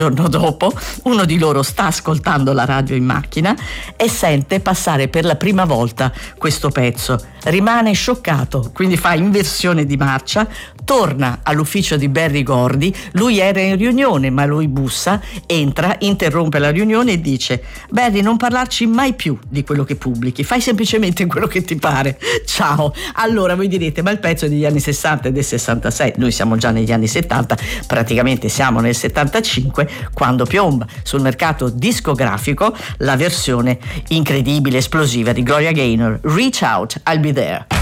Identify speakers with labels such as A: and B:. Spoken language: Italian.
A: giorno dopo uno di loro sta ascoltando la radio in macchina e sente passare per la prima volta questo pezzo, rimane scioccato, quindi fa inversione di marcia, torna all'ufficio di Berry Gordy, lui era in riunione ma lui bussa, entra, interrompe la riunione e dice: Berry, non parlarci mai più di quello che pubblichi, fai semplicemente quello che ti pare, ciao. Allora voi direte, ma il pezzo è degli anni 60 e del 66, noi siamo già negli anni 70, praticamente siamo nel 75 quando piomba sul mercato discografico la versione incredibile, esplosiva di Gloria Gaynor, Reach Out, I'll Be There.